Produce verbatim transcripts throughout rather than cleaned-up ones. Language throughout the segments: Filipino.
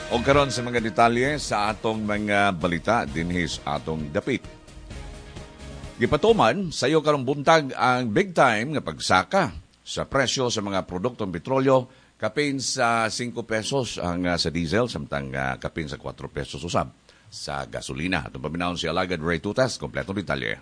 O karon sa mga detalye sa atong mga balita dinhis atong dapit. Gipatuman sayo karong buntag ang big time nga pagsaka sa presyo sa mga produktong petrolyo kapin sa five pesos ang uh, sa diesel samtang uh, kapin sa four pesos usab sa gasolina. Atong paminawon si Alagad Ray Tutas, kompletong detalye.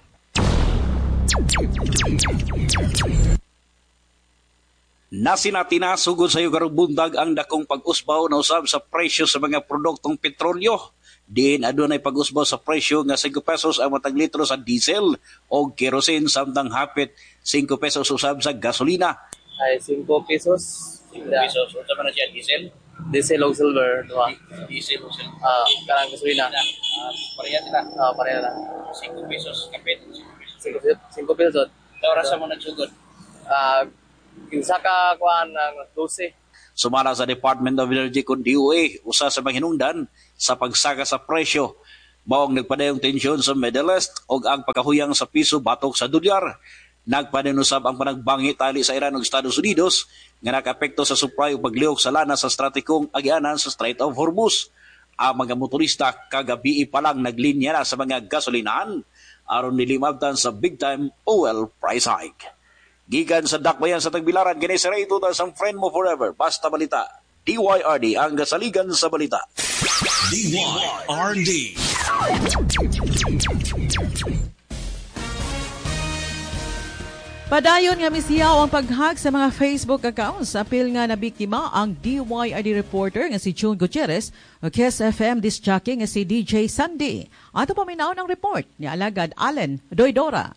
Nasinatina sugod sa iyo karong bundag ang dakong pag-usbaw na usab sa presyo sa mga produktong petrolyo. Diin adunay pag-usbaw sa presyo nga five pesos ang matag litro sa diesel o kerosene samtang hapit five pesos usab sa gasolina. Ay five pesos. five pesos unsa man siya diesel? Diesel o silver, duha. Diesel o silver. Ah, kanang gasolina. Uh, pareha sila. Ah, pareha lang. five pesos kapit. five pesos. Oras sa mo nagsugod. Ah, kinsa ka kuan ang twelve. Sumala sa Department of Energy kun D O A, usa sa mga hinungdan sa pagsaka sa presyo. Maong nagpadayong tensyon sa Middle East o ang pagkahuyang sa piso batok sa dolyar. Nagpaninusab ang panagbangi tali sa Iran ug Estados Unidos nga nakaapekto sa supply ug paglihok sa lana sa strategikong agianan sa Strait of Hormuz. Ang mga motorista kagabi pa lang naglinya na sa mga gasolinahan aron nilimabtan sa big time oil price hike. Gikan sa dakbayan sa Tagbilaran, kini si Ray Tutas ang friend mo forever. Basta balita. D Y R D ang gasaligan sa balita. D Y R D. Padayon nga misiyaw ang paghag sa mga Facebook accounts. Apil nga na biktima ang D Y R D reporter nga si June Gutierrez o Kiss F M disc jockey nga si D J Sandy. Ato paminaw ng report ni Alagad Allen Doydora.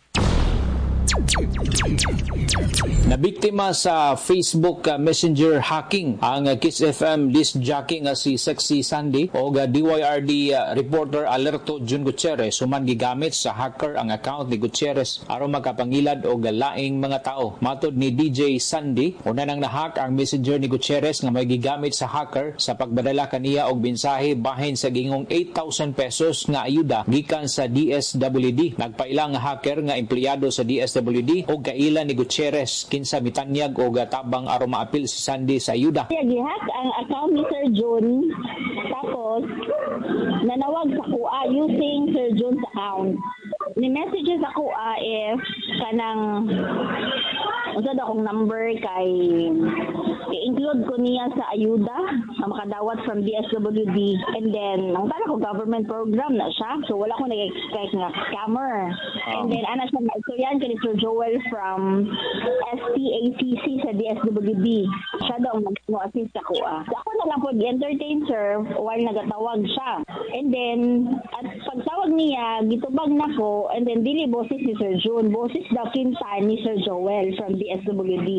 Nabiktima sa Facebook uh, Messenger hacking ang uh, Kiss F M disc jockey nga si Sexy Sandy o uh, D Y R D uh, reporter Alerto Jun Gutierrez human gigamit sa hacker ang account ni Gutierrez aron makapangilad og laing mga tao. Matod ni D J Sandy, una nang nahack ang Messenger ni Gutierrez nga may gigamit sa hacker sa pagbadala kaniya og mensahe bahin sa gingong eight thousand pesos nga ayuda gikan sa D S W D. Nagpailang nga hacker nga empleyado sa D S W D o kaila ni Gutierrez kinsa mitanyag o tabang aron maapil si Sandy sa ayuda. Gihack ang account ni Sir June tapos nanawag sa kuha using Sir June's account. Ni messages ako uh, if kanang unsa daw akong number kay i-include ko niya sa ayuda na makadawat from D S W D and then ang tala ko government program na siya so wala ko nag-expect nga scammer and then ana siya so yan kay Sir Joel from S T A C C sa D S W D siya daw mag-assist ako ah. So, ako na lang po entertain sir while nagatawag siya and then at pagtawag niya gitubag na ko and then dili boses ni Sir June boses daw kinsa ni Sir Joel from D S W D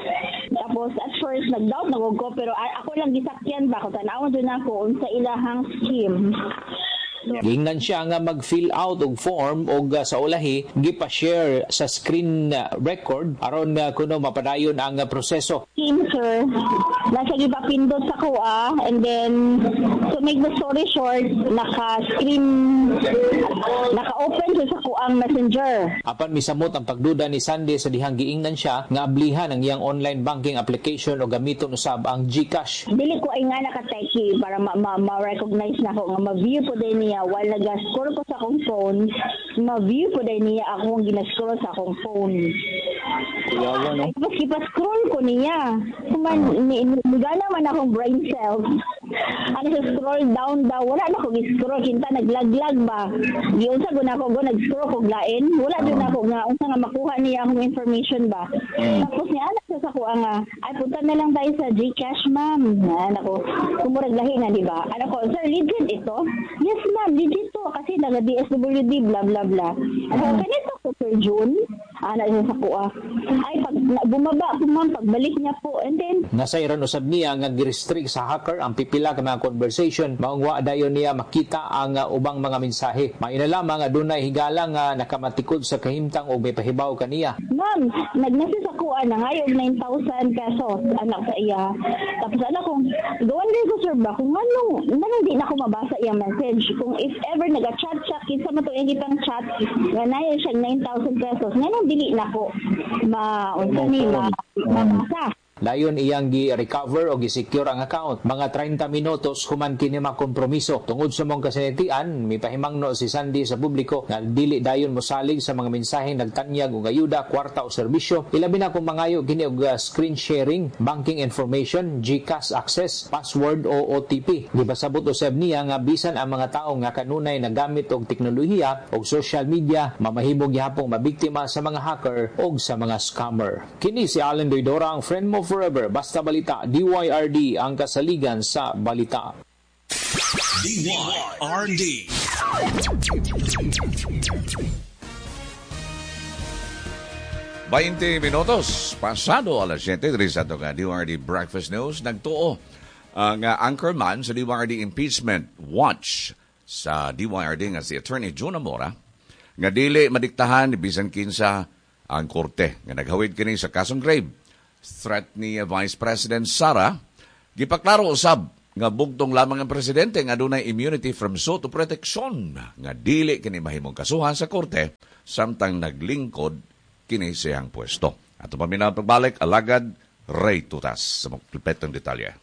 tapos at first nag-doubt na ko pero ako lang gisakyan ba ko tanawon dun ako unsa ilahang scheme. Gingnan siya nga mag-fill out og form og uh, sa ulahi gipa-share sa screen uh, record aron uh, kuno mapadayon ang uh, proseso. Team sir, nasa gipapindot sa kuha and then to make the story short, naka-screen naka-open siya sa kuang messenger. Apan misamot ang pagduda ni Sandy sa dihang giingnan siya nga ablihan ang iyang online banking application o gamiton usab ang GCash. Dili ko ay nga naka-techie para ma-recognize ma- ma- na ko nga ma-view po din niya while nag-scroll ko sa akong phone, ma-view po din niya akong gina-scroll sa akong phone. Yawa, no? Tapos ipa-scroll ko niya. Kuman, nigana man akong brain cells. Ano sa scroll down daw, wala na akong scroll, kinta naglaglag ba? Di unsa ko na ako, go nag-scroll ko glain, wala din ako nga, unsa nga makuha niya akong information ba? Mm. Tapos niya, anak sa ko nga, ay punta na lang tayo sa GCash ma'am. Anak ko, kumurag lahi na, di ba? Anak ko, sir, legit ito? Yes ma'am, legit to, kasi naga-D S W D, blah blah blah. Ako, mm. kanito ko, Sir June, anak niya sa kuha. Ay, pag bumaba po ma'am, pagbalik niya po, and then... Nasairan usab niya nga gi-restrict sa hacker ang pipila ka mga conversation, maungwa dayon niya makita ang uh, ubang mga mensahe. Maina lamang nga dunay higala nga nakamatikod sa kahimtang o may pahibaw kaniya. Ma'am, nag-message ako na ngayon nine thousand pesos anak sa iya. Tapos anak kong, gawan din ko sir ba, kung anong, anong di na ako mabasa iyang message. Kung if ever nag-chat chat, kinsa mo to yung kitang chat, nga na siya nine thousand pesos, nga nang dili na ko ma, unsa ni, ma, mabasa. dayon iyang gi-recover o gi-secure ang account. Mga thirty minutos human kini makompromiso. Tungod sa mong kasinatian, mipahimangno si Sandy sa publiko nga dili dayon mosalig sa mga mensaheng nagtanyag og ayuda, kwarta o serbisyo. Ilabi na kung mangayo kini og uh, screen sharing, banking information, GCash access, password o O T P. Gipasabot usab niya nga bisan ang mga tawo nga kanunay nagamit og teknolohiya o social media mamahimong gihapong mabiktima sa mga hacker o sa mga scammer. Kini si Allen Doydora, ang friend mo forever. Basta Balita, D Y R D ang kasaligan sa balita. D Y R D. twenty minutos pasado alas siyete diri sa itong D Y R D Breakfast News. Nagtuo ang uh, anchorman sa D Y R D Impeachment Watch sa D Y R D nga si Attorney June Amora nga dili madiktahan ni bisan kinsa ang korte nga naghawid kini sa kasong grave threat ni uh, Vice President Sara. Gipaklaro usab nga bugtong lamang ang presidente nga dunay immunity from suit o protection nga dili kini mahimong kasuhan sa korte samtang naglingkod kini siyang pwesto. Ato paminaw pagbalik, alagad Ray Tutas sa kompletong detalye.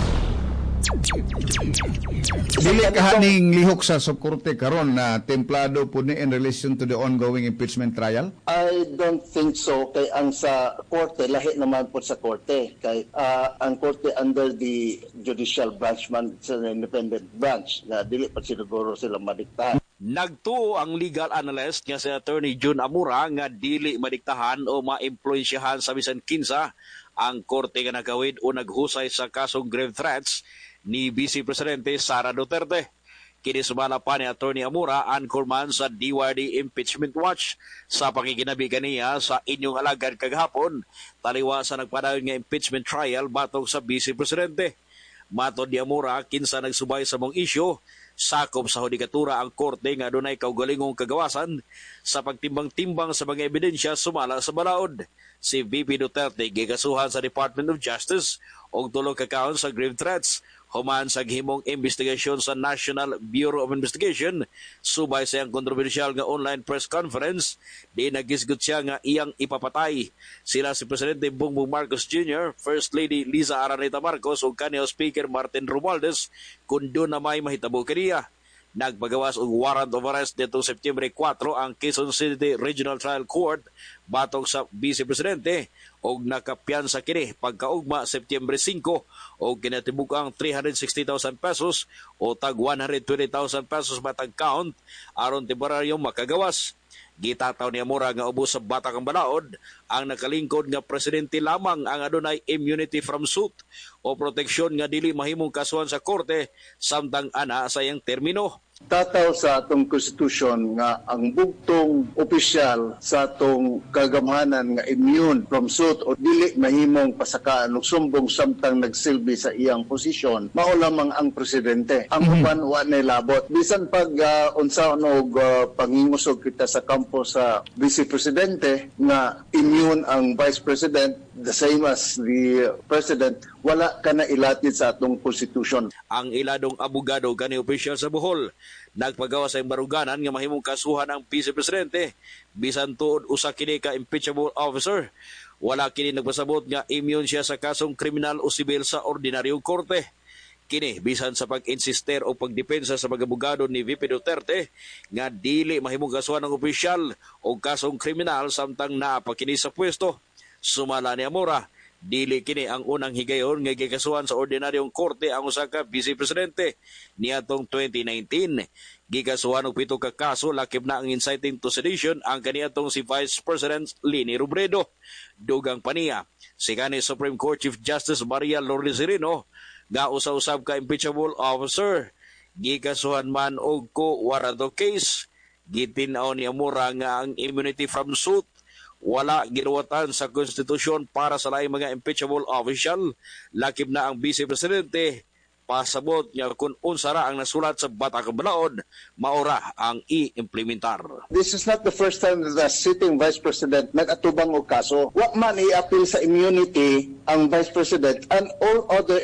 Dili kahaning lihok sa subkorte karon na templado po ni in relation to the ongoing impeachment trial? I don't think so. Kay ang sa korte, lahi naman po sa korte. Kay uh, ang korte under the judicial branch man, sa independent branch, na dili pa siguro sila madiktahan. Nagtuo ang legal analyst nga si Attorney June Amora nga dili madiktahan o maimpluwensyahan sa bisan kinsa ang korte nga nagawid o naghusay sa kasong grave threats ni Vice Presidente Sara Duterte. Kini sumala pa ni Attorney Amora, anchorman sa D Y R D Impeachment Watch sa pakikinabi kaniya sa inyong alagad kagahapon taliwa sa nagpadayon nga impeachment trial batok sa Vice Presidente. Matod ni Amora, kinsa nagsubay sa mong isyu, sakop sa hudikatura ang korte nga dunay kaugalingong kagawasan sa pagtimbang-timbang sa mga ebidensya sumala sa balaod. Si V P Duterte gigasuhan sa Department of Justice og tulo ka kaon sa grave threats human sa gihimong investigasyon sa National Bureau of Investigation subay sa iyang kontrobersyal nga online press conference di nagisgot siya nga iyang ipapatay. Sila si Presidente Bongbong Marcos Junior, First Lady Liza Araneta Marcos ug kaniya Speaker Martin Romualdez kun doon na may mahitabo kaniya. Nagpagawas og warrant of arrest nitong September four ang Quezon City Regional Trial Court batok sa Vice Presidente og nakapiyansa kini pagkaugma September five og kinatibuk-ang three hundred sixty thousand pesos o tag one hundred twenty thousand pesos matag count aron temporaryong makagawas. Gitataw ni Amora nga ubos sa batakang balaod ang nakalingkod nga presidente lamang ang adunay immunity from suit o proteksyon nga dili mahimong kasuhan sa korte samtang ana sa iyang termino. Tataw sa atong konstitusyon nga ang bugtong opisyal sa atong kagamahanan nga immune from suit o dili mahimong pasakaan og sumbong samtang nagsilbi sa iyang posisyon mao lamang ang presidente. Ang uban mm-hmm. wa nay labot bisan pag uh, unsa og uh, pangingusog kita sa kampo sa vice presidente nga immune ang vice president the same as the president, wala ka na ilatid sa atong konstitusyon. Ang iladong abogado kani opisyal sa Bohol nagpagawa sa baruganan nga mahimong kasuhan ang Vice Presidente bisan tuod usa kini ka impeachable officer. Wala kini nagpasabot nga immune siya sa kasong kriminal o sibil sa ordinaryong korte. Kini bisan sa pag-insister o pagdepensa sa mga abogado ni V P Duterte nga dili mahimong kasuhan ng opisyal o kasong kriminal samtang naapa kini sa pwesto. Sumala ni Amora, dili kini ang unang higayon nga gikasuhan sa ordinaryong korte ang usa ka Vice Presidente. Niadtong twenty nineteen, gikasuhan og pito ka kaso lakip na ang inciting to sedition ang kaniadtong si Vice President Leni Robredo. Dugang paniya, si kanhi Supreme Court Chief Justice Maria Lourdes Sereno nga usa-usab ka impeachable officer. Gikasuhan man og co-warranto case. Gitinaw ni Amora nga ang immunity from suit wala ginuwatan sa konstitusyon para sa laing mga impeachable official. Lakip na ang Vice Presidente, pasabot niya kung unsara ang nasulat sa Batakang Balaod, maura ang i-implementar. This is not the first time that the sitting Vice President nag-atubang og kaso. Wa man i-appeal sa immunity ang Vice President and all other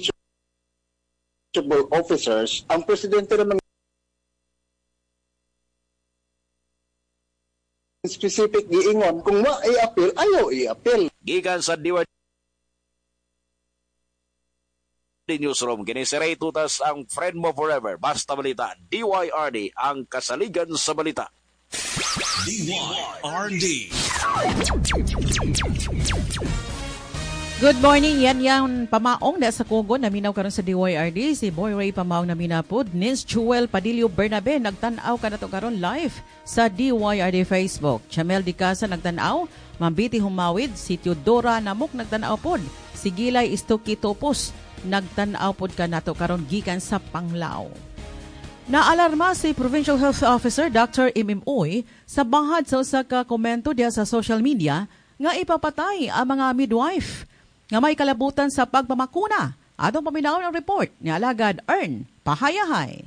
impeachable officers. Ang Presidente naman specific giingon kung wa i-appeal, ayaw i-appeal. Gikan sa D Y Di Newsroom, kini si Ray Tutas ang friend mo forever. Basta balita, D Y R D ang kasaligan sa balita. D Y R D. Good morning, yan yan pamaong na sa Kogo na minaw karon sa D Y R D. Si Boy Ray pamaong na minapod. Nins Jewel Padillo Bernabe nagtanaw ka na to karon live sa D Y R D Facebook. Chamel Di Casa nagtanaw. Mambiti Humawid. Si Teodora Namuk nagtanaw pod. Si Gilay Istoki Topos nagtanaw pod ka na to karon gikan sa Panglao. Naalarma si Provincial Health Officer Doctor Imim Uy sa bahad sa usa ka komento diya sa social media nga ipapatay ang mga midwife nga may kalabutan sa pagpamakuna. Atong paminaw ng report ni Alagad Ern Pahayahay.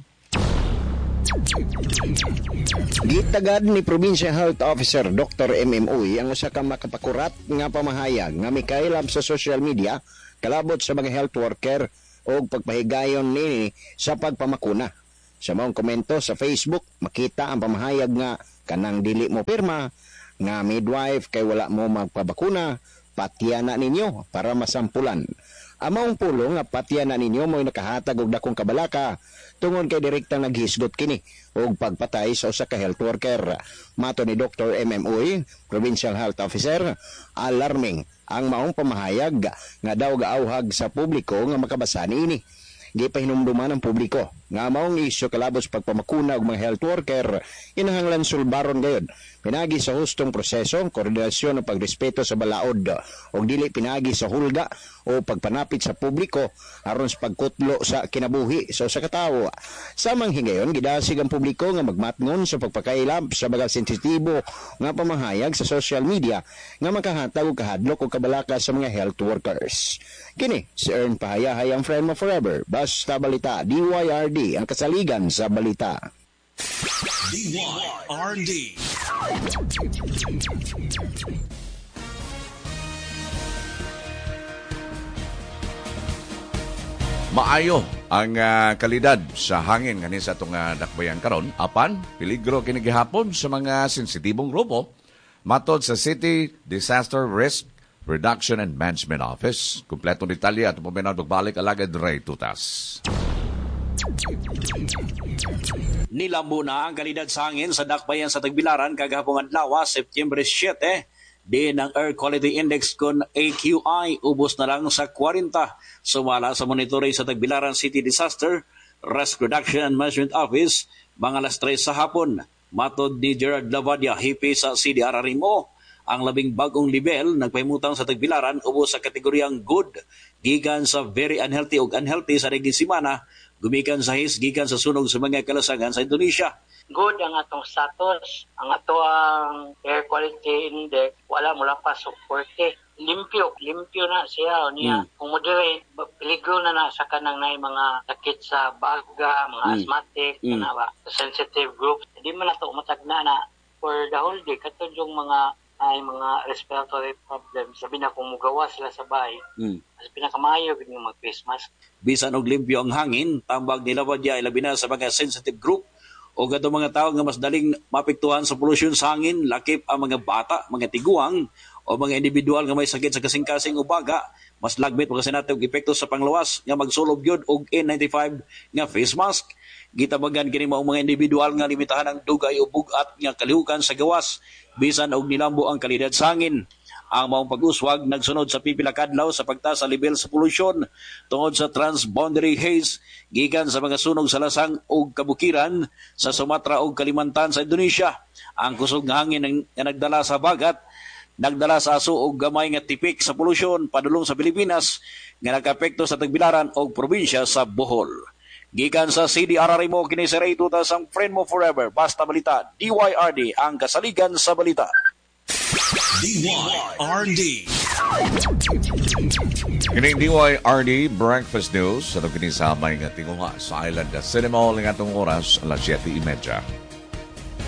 Gitagad ni Provincial Health Officer Doctor M M Uy ang usa ka makapakurat nga pamahayag nga mikailab sa social media kalabot sa mga health worker o pagpahigayon nini sa pagpamakuna. Sa maong komento sa Facebook, makita ang pamahayag nga kanang dili mo pirma nga midwife kay wala mo magpabakuna, patiyana ninyo para masampulan. Amaong pulong nga patiyana ninyo mo'y nakahatag og dakong kabalaka tungod kay direktang naghisgot kini og pagpatay sa usa ka health worker. Mato ni Doctor M M Uy, Provincial Health Officer, alarming ang maong pamahayag nga daw gaawhag sa publiko nga makabasa niini. Gipahinumduman ang publiko nga maong isyu kalabos pagpamakuna og mga health worker inahanglan sulbaron gayon pinagi sa hustong proseso, koordinasyon o pagrespeto sa balaod o dili pinagi sa hulga o pagpanapit sa publiko aron sa pagkutlo sa kinabuhi sa usa ka tawo. Samang hingayon gidasig ang publiko nga magmatngon sa pagpakailab sa mga sensitibo nga pamahayag sa social media nga makahatag og kahadlok o kabalaka sa mga health workers. Kini si Ern Pahayahay ang friend mo forever. Basta balita, D Y R D ang kasaligan sa balita. D Y R D. Maayo ang uh, kalidad sa hangin nganin sa itong uh, dakbayan karon. Apan, peligro kini gihapon sa mga sensitibong grupo. Matod sa City Disaster Risk Reduction and Management Office. Kumpletong detalye at puminag magbalik Alagad Ray Tutas. Nilambo na ang kalidad sa hangin sa dakbayan sa Tagbilaran kagahapon adlaw, September seven. Din ang air quality index kon A Q I ubos na lang sa forty. Sumala sa monitoring sa Tagbilaran City Disaster Risk Reduction and Management Office mga alas tres sa hapon. Matod ni Gerard Lavadia, hipi sa C D R Rimo, ang labing bagong level nagpahimutang sa Tagbilaran ubos sa kategoryang good gikan sa very unhealthy ug unhealthy sa naging semana gumikan sa his gikan sa sunog sa mga kalasagan sa Indonesia. Good ang atong status, ang atong air quality index wala mula pa sa forty. Limpyo, limpyo na siya niya. Mm. Kung moderate, peligro na na sa kanang na mga sakit sa baga, mga mm. asthmatic, mm. na ba, sensitive groups. Hindi man na ito umatagna na for the whole day. Katong yung mga ay mga respiratory problems. Sabi na kung mugawa sila sa bahay, mm. mas pinakamayo yung mag-face mask. Bisan og limpyo ang hangin, tambag nila ba diya ilabi na sa mga sensitive group o gato mga tao nga mas daling mapektuhan sa pollution sa hangin, lakip ang mga bata, mga tiguang, o mga individual nga may sakit sa kasing-kasing o baga, mas lagbit mga sinatong epekto sa panglawas nga magsulob yun og N ninety-five nga face mask. Gitabagan kini mao mga individual nga limitahan ang dugay o bugat nga kalihukan sa gawas bisan og nilambo ang kalidad sa hangin. Ang maong pag-uswag nagsunod sa pipila kadlaw sa pagtaas sa level sa polusyon tungod sa transboundary haze gikan sa mga sunog sa lasang ug kabukiran sa Sumatra ug Kalimantan sa Indonesia. Ang kusog nga hangin nga nagdala sa bagat nagdala sa aso og gamay nga tipik sa polusyon padulong sa Pilipinas nga nagapekto sa Tagbilaran og probinsya sa Bohol. Gikan sa C D R R mo kini si Ray Tutas ang friend mo forever. Basta balita, D Y R D ang kasaligan sa balita. D Y R D. Kining D Y R D Breakfast News sa kini sa may nga tinguha sa Island Cinema Hall ng atong oras alas siyete y media.